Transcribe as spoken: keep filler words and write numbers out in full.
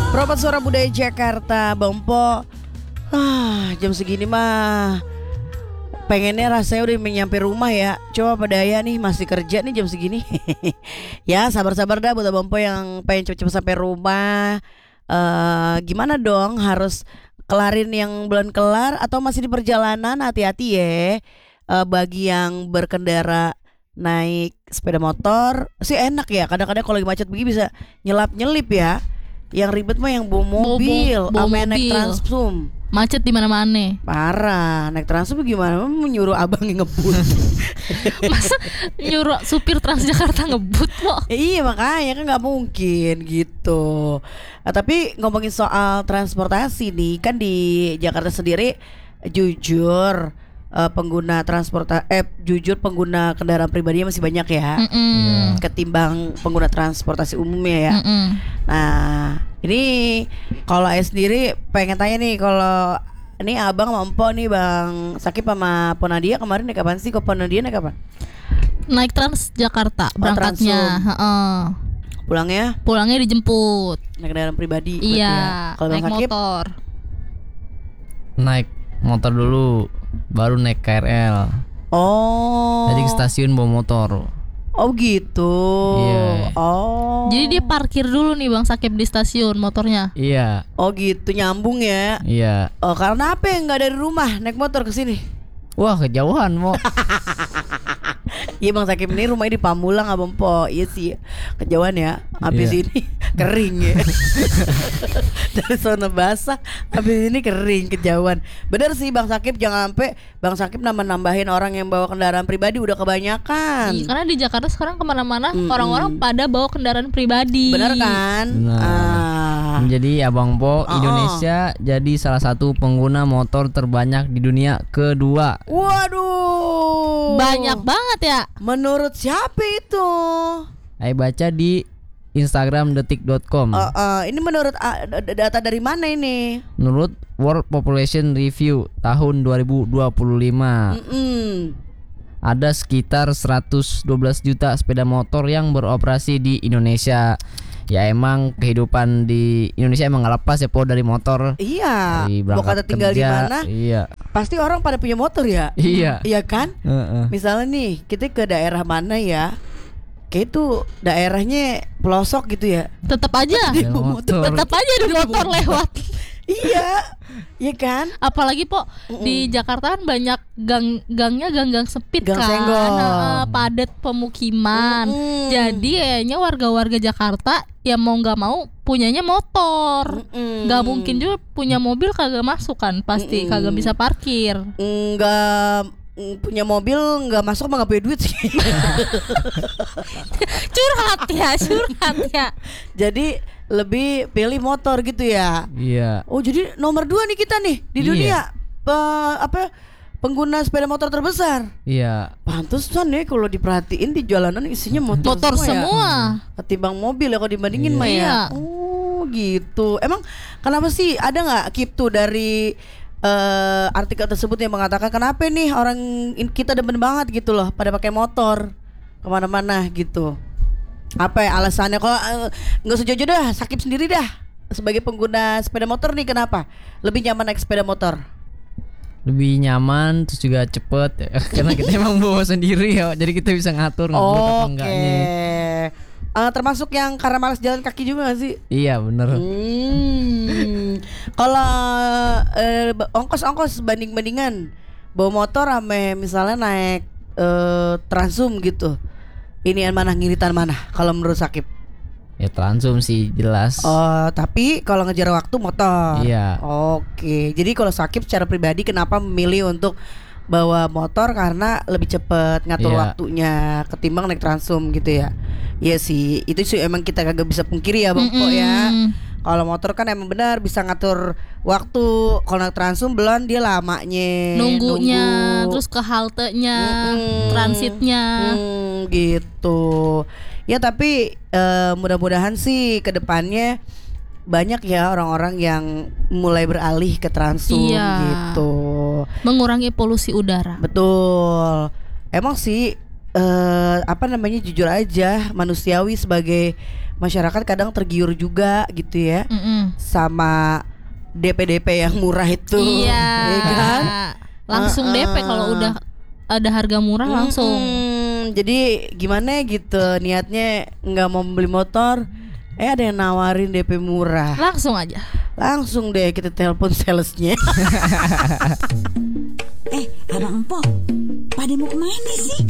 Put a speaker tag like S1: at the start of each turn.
S1: Perobat Suara Budaya Jakarta, Bang Po. Ah, jam segini mah pengennya rasanya udah menyampe rumah ya. Coba Padaya nih masih kerja nih jam segini. Ya sabar-sabar dah buat Bang Po yang pengen cepet-cepet sampai rumah. uh, Gimana dong, harus kelarin yang belum kelar atau masih di perjalanan? Hati-hati ya. uh, Bagi yang berkendara naik sepeda motor sih enak ya. Kadang-kadang kalau lagi macet begini bisa nyelap-nyelip ya. Yang ribet mah yang bawa mobil,
S2: bawa
S1: naik
S2: mobil.
S1: Transum.
S2: Macet di mana-mana.
S1: Parah, naik Transum gimana? Menyuruh abangnya ngebut.
S2: Masa nyuruh supir Transjakarta ngebut lo?
S1: Eh, iya makanya kan nggak mungkin gitu. Nah, tapi ngomongin soal transportasi nih, kan di Jakarta sendiri jujur uh, pengguna transportasi eh jujur pengguna kendaraan pribadinya masih banyak ya.
S2: Mm-mm.
S1: Ketimbang pengguna transportasi umumnya ya.
S2: Mm-mm.
S1: Nah, ini kalau saya sendiri pengen tanya nih, kalau ini abang sama Empo nih, Bang Sakip sama Ponadia kemarin naik kapan sih? Kok Ponadia naik kapan?
S2: Naik Transjakarta berangkatnya. Heeh.
S1: Pulangnya?
S2: Pulangnya dijemput.
S1: Naik kendaraan pribadi.
S2: Iya.
S1: Ya. Kalau Bang
S2: Naik
S1: Sakip?
S2: motor.
S3: Naik motor dulu, baru naik K R L.
S1: Oh.
S3: Jadi ke stasiun bawa motor.
S1: Oh gitu.
S3: Iya.
S1: Oh.
S2: Jadi dia parkir dulu nih Bang Sakip di stasiun motornya.
S3: Iya.
S1: Oh gitu, nyambung ya.
S3: Iya.
S1: Oh, karena apa yang nggak dari rumah naik motor ke sini?
S3: Wah, kejauhan mau.
S1: Iya Bang Sakip ini rumahnya di Pamulang Abang Po. Iya sih, kejauhan ya. Habis
S3: Iya.
S1: ini kering ya. Dari sana basah, habis ini kering, kejauhan. Bener sih Bang Sakip, jangan sampai Bang Sakip nambah-nambahin orang yang bawa kendaraan pribadi, udah kebanyakan.
S2: Iya, karena di Jakarta sekarang kemana-mana
S1: Mm-mm.
S2: orang-orang pada bawa kendaraan pribadi.
S1: Bener kan?
S3: Benar.
S1: Ah.
S3: Jadi Abang Po,
S1: Oh,
S3: Indonesia jadi salah satu pengguna motor terbanyak di dunia kedua.
S1: Waduh.
S2: Banyak banget ya.
S1: Menurut siapa itu?
S3: Saya baca di Instagram detik dot com.
S1: Uh, uh, ini menurut uh, d- data dari mana ini?
S3: Menurut World Population Review tahun dua ribu dua puluh lima,
S1: Mm-mm.
S3: ada sekitar seratus dua belas juta sepeda motor yang beroperasi di Indonesia. Ya emang kehidupan di Indonesia emang gak lepas ya Po dari motor.
S1: Iya.
S3: Dari
S1: Mau kata
S3: berangkat
S1: tinggal di
S3: kerja,
S1: mana?
S3: Iya.
S1: Pasti orang pada punya motor ya.
S3: Iya.
S1: Iya kan?
S3: Heeh.
S1: Misalnya nih kita ke daerah mana ya? Kayak itu daerahnya pelosok gitu ya.
S2: Tetap aja.
S1: Dia
S3: Ya,
S1: bawa motor.
S3: motor.
S2: Tetap aja ada motor lewat.
S1: Iya. Iya kan?
S2: Apalagi Po
S1: Mm-mm.
S2: di Jakarta kan banyak gang-gangnya gang-gang sempit
S1: Gang
S2: kan,
S1: senggol.
S2: Nah, padat pemukiman.
S1: Mm-mm.
S2: Jadi kayaknya warga-warga Jakarta ya mau nggak mau punyanya motor.
S1: Mm-mm.
S2: Nggak mungkin juga punya mobil kagak masuk kan, pasti
S1: Mm-mm.
S2: kagak bisa parkir.
S1: Enggak mm, punya mobil nggak masuk mah nggak punya duit sih.
S2: Curhat ya, curhat ya.
S1: Jadi lebih pilih motor gitu ya.
S3: Iya.
S1: Oh jadi nomor dua nih kita nih di
S3: Iya.
S1: dunia Pe- apa pengguna sepeda motor terbesar.
S3: Iya.
S1: Pantesan ya kalau diperhatiin di jalanan isinya motor,
S2: Motor
S1: semua,
S2: semua.
S1: ya. Ketimbang mobil ya kalau dibandingin
S3: Iya.
S1: mah ya.
S2: Iya.
S1: Oh gitu. Emang kenapa sih ada nggak Kip tuh dari eh, artikel tersebut yang mengatakan kenapa nih orang in- kita demen banget gitu loh pada pakai motor kemana-mana gitu? Apa ya alasannya? Kalau eh, nggak usah jauh-jauh dah, Sakip sendiri dah sebagai pengguna sepeda motor nih kenapa lebih nyaman naik sepeda motor?
S3: Lebih nyaman terus juga cepet ya. Karena kita emang bawa sendiri ya. Jadi kita bisa ngatur ngebut apa
S1: Oke.
S3: enggaknya.
S1: Eh, termasuk yang karena malas jalan kaki juga gak sih?
S3: Iya bener.
S1: Hmm. Kalau eh, ba- ongkos-ongkos banding-bandingan bawa motor ame misalnya naik eh, Transum gitu. Inian mana ngiritan mana kalau menurut Sakip?
S3: Ya Transum sih jelas.
S1: Oh, tapi kalau ngejar waktu motor.
S3: Iya.
S1: Oke. Jadi kalau Sakip secara pribadi kenapa memilih untuk bawa motor karena lebih cepet ngatur
S3: Iya.
S1: waktunya ketimbang naik Transum gitu ya. Iya sih, itu sih emang kita kagak bisa pungkiri ya Bang Po ya.
S2: Mm-mm.
S1: Kalau motor kan emang benar bisa ngatur waktu. Kalau naik Transum belum dia lamanya
S2: Nunggunya,
S1: nunggu.
S2: terus ke haltenya,
S1: Mm-mm.
S2: transitnya.
S1: Hmm, gitu. Ya tapi eh, mudah-mudahan sih ke depannya banyak ya orang-orang yang mulai beralih ke Transum
S2: Iya.
S1: gitu.
S2: Mengurangi polusi udara.
S1: Betul. Emang sih eh, apa namanya jujur aja manusiawi sebagai masyarakat kadang tergiur juga gitu ya
S2: Mm-mm.
S1: sama D P D P yang murah itu.
S2: Iya.
S1: Ya kan?
S2: Langsung D P
S1: Uh-uh.
S2: kalau udah ada harga murah langsung.
S1: Mm-mm. Jadi gimana gitu niatnya nggak mau beli motor, eh ada yang nawarin D P murah.
S2: Langsung aja.
S1: Langsung deh kita telepon salesnya.
S4: Eh, Abang Empok, pada mau kemana sih?